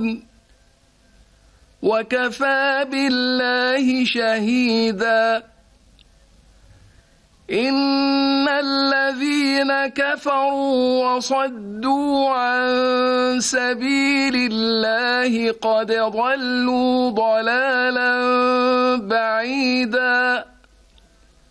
يعلمون وكفى بالله شهيدا إن الذين كفروا وصدوا عن سبيل الله قد ضلوا ضلالا بعيدا